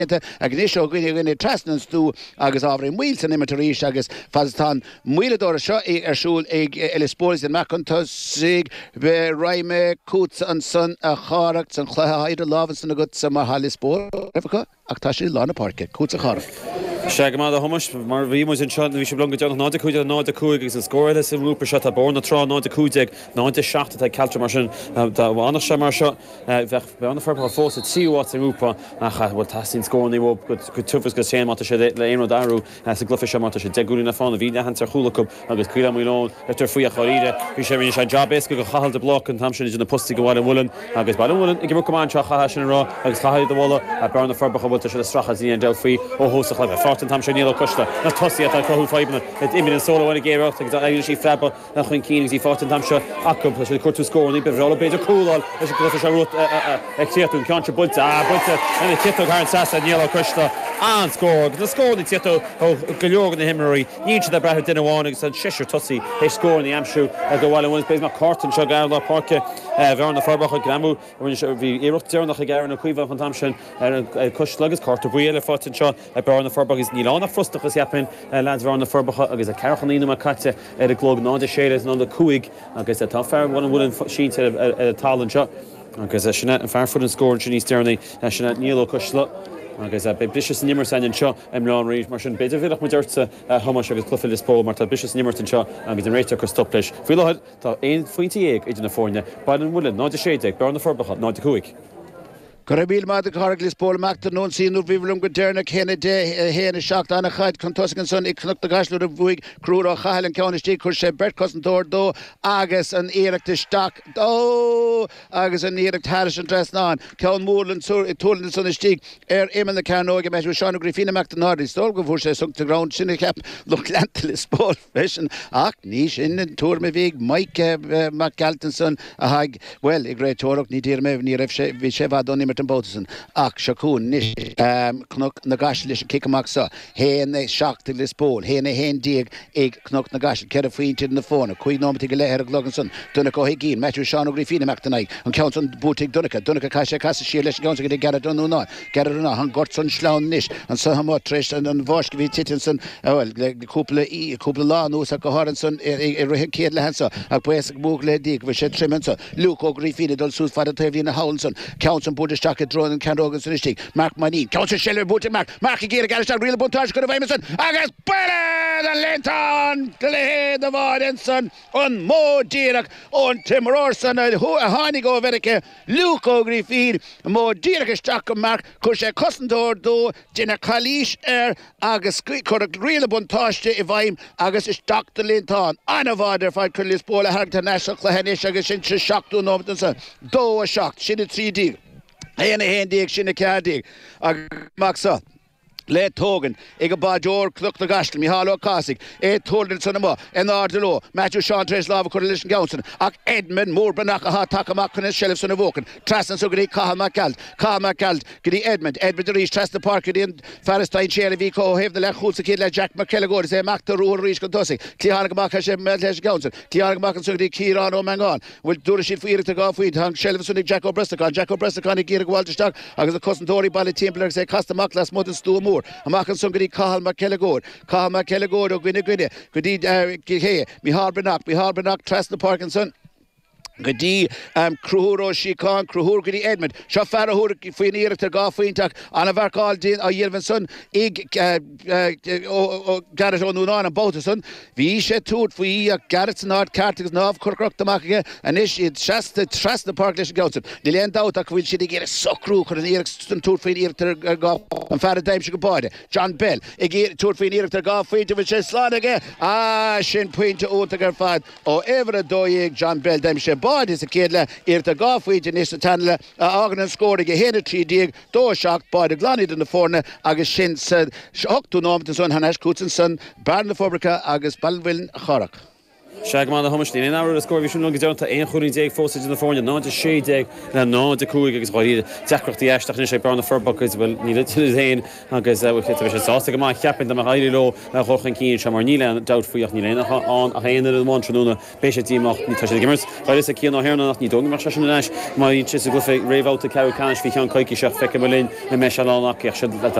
Agnisho gwine trasnans du agus avrin Wilson imitarísh agus faztan muiledor sho shul elispores in macontos sig be raime kuts an son a kharakt san khlaide lavens na gut sama halispor efka aktashi lana parke kuts a kharakt Shagma the Homish, Marvimus and Shot, we should belong to John Nautica, Nautica is a scoreless in Rupert Shot, born the Tron, Nautica, Nautica Shaft at Caltramartion, the Wana Shamarshot, on the front force at see what's in Rupa, what Tassin scoring the rope, good Tufus Gassian Matasha, Laino Daru, as a Gluffish Matasha, Degulina Fon, Vida Hanser Hulakum, Agus Kila Milon, after Fuya Horida, Fisherin Shajabesk, Hal the block, and Hampshire is in the Pusti Gawad and Woolen, Agus Balan Woolen, give a command, Chahash and Raw, Agus Kahai the Walla, at Brown the Furbacha, Walter Strachas and Delphi, or host of Fort and Hampshire Nilo Costa, not Tossi at Alcohol 5 at imminent solo when he gave out, usually Flapper, Nachwin Keen, he fought in Hampshire, Akub, which could to score, and he all a bit of cool, as a Gluffish wrote, Exeto, Contra Bulta, and the Tito Karen Sassa and Yellow Costa, and scored. The score, the Tito, Galjorg and the Himmery, each of the Brahid dinner warnings, and Cheshire Tossi, they score in the Amshu, the while in one space, McCartan, Shagar, Parke, Vern the Farbach, Gramu, when you should be erupted on the Hagaran, and Quiva from Hampshire, and Kush Luggers, Carter Buella, fought in Shaw, Brown the Farbach is Nilana Frustach is happening, lads Vern the Farbach, is a Carachanina Macate, the Glog, non the Shades, non the Kuig, I guess a tough fair one wooden sheet at a tall and shot. I guess a Shanette and Farfoot and score, and Shanice Sterney, Shanette Nilo Kushla. I guess a Bishop Nimmerson and Shaw, and Ron Reed, Martian Bedeville, Maderta, Homash of Clifford Paul, Martha Bishop Nimmerton Shaw, and with the Rater Costoplish. Philohad, Ein Fuinti, California, Biden Woolen, not the Shade, Burn the Furbacha, not the Kuik. Karabil ma de Carglis Paul Macton non seen no vivlum Guderna Kennedy Hene shocked on a kite Contoscan son iknuk the Gashler of Wig Cruro Hal and County Stick Kushe Bert Cousin do Agus and Eric the Stock do Agus and Eric Harrison dressed on Count Moorland so it told the son stick Emin the Carno match with Sean Griffina Macton Hardy stole go for sunk the ground chin cap look Lantelis Paul fashion niche in the tour me Vig Mike McGaltonson a hag well a great Torok near me near Sheva Donny Boutson, Ak Shakun, Nish, Knuk Nagash, Kikamaksa, Hene shocked to this pole, Hene Hen Dig, Egg Knuk Nagash, Kerafin in the phone, Queen Nomatic Leher Glogginson, Dunaco Higin, Matthew Sean Griffina Mactonite, and Count on Boutic Dunica Kasha Casa, she let go to get Garadona, Garadona, Gotson Schlaun Nish, and Sahamo Trish and Voshki Tittinson, well, the Kupla Law, Nusaka Horanson, Kid Lansa, a Pes Bugle Dig, which had Tremenso, Luco Griffina, Dulsus Father Tavina Howlson, Count on Buddha Stock at Drone and Candogan Sunishtig, Mark Manin, Count Sheller Booting Mark again, a real Buntage could have Emerson, Agus Beller, the Linton, Clay, the Vardenson, on Mo Dirac, on Tim Rorson, and Hanigo Verike, Luco Griffin, Mo Dirac Stock Mark, Kusha Costendor, do, Jenna Kalish Air, Agus could real Buntage, if I'm Agus Stock the Linton, Anavader, fight Curlis Pola, Harrington National Clahanish, Agus Shin Shock to Nomaton, do a shock, Shin 3D. Hene Hendig, Shinna Cardig, Maxa. Let Hogan, Egabajor, Cluck the Gastel, Mihalo Kasik, told it Sonoma, and Ardelo, Matthew Sean Treslava, Coalition Johnson, Ak Edmund, Moorbanaka, Takamakan, Sheriffs on a Woken, Trass and Sugri, Kahamakald, Giddy Edmund the Reach, Trass the Park, in Farestine, Cherry Vico, have the Lachutsa Kid, like Jack McKellagor, say Macta Rule, Reach Contosi, Kianakamaka, Meltesh Johnson, Kianakamaka Sugri, Kiran, Omangon, will do the shit for Eric to go for it, Hung Sheriffs on Jack O'Brestacon, Girik Walter Stock, Agus the cousin Tory Bally Templar, say Castamak, last Mother Stu Moore. Amakan Sungri Kahal McKellagor, or Gwynne, Goody, Mihalbenak, Trasna Parkinson. Gadi Kruhuro Shikan Kruhur Gadi Edmund Shafarahur Finir to Gaffintak Anavarkal Din Yelvinson Ig Garrett Onunan and Boutison Visha Toot Fi Garrett's not Cartings Nov Kurkrok the Maka and it's just the trust the Parklish Gouton. The land out that will she get a Sokru and Ericsson Toot Finir to go and Faradime Shigabode. John Bell again Toot Finir to Gaffin which is Slanaga Shin Point to Otagarfad or ever a doyeg John Bell Demshe. Is a kid if the golf region is the tunnel Ogden scored a Henry 3 dig do shocked by the Glonid in the forna Agus Shin said shocked to Normanton son Hanash Kutson son Barn the Fabrica Agus Balvin Chorak. Seagán a thomastíí in áir a scóir bhí le deanta aon chuí déag fósaid na fórne ná sé déag na ná de cuaig agus báí deachreachtaí eisteach na sé bena forbachas bhfuil ní héin agus bh sásta go má cheapin am hairí lo a chochan cíín sem mar níle dat faoocht ní léine an a héanaar an mántrúna béise tíach ní tá sé gimmers, Ba is a cían áhéna ní dong mar se leis má si a glufa réhálta ceú canis hí an caiici se feice linn na me se lánach